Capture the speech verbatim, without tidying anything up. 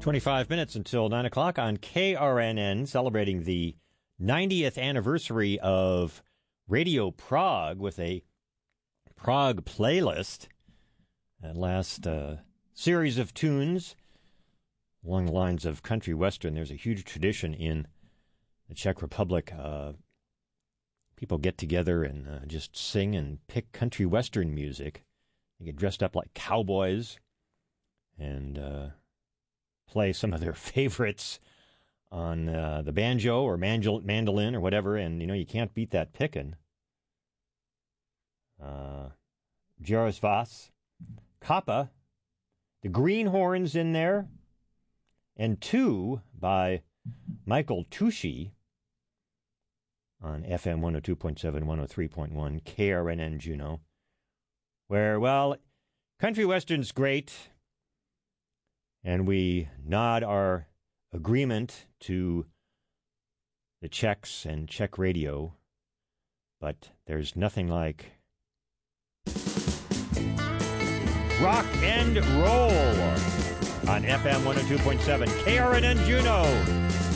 twenty-five minutes until nine o'clock on K R N N, celebrating the ninetieth anniversary of Radio Prague with a Prague playlist. That last uh, series of tunes along the lines of country western. There's a huge tradition in the Czech Republic. Uh, people get together and uh, just sing and pick country western music. They get dressed up like cowboys and uh, play some of their favorites on uh, the banjo or mandol- mandolin or whatever, and, you know, you can't beat that pickin'. Uh, Jarosvas, Kappa, the Greenhorns in there, and Two by Michael Tucci on F M one oh two point seven, one oh three point one, K R N N Juneau, where, well, country western's great, and we nod our agreement to the Czechs and Czech radio, but there's nothing like rock and roll on F M one oh two point seven, K R N N Juneau.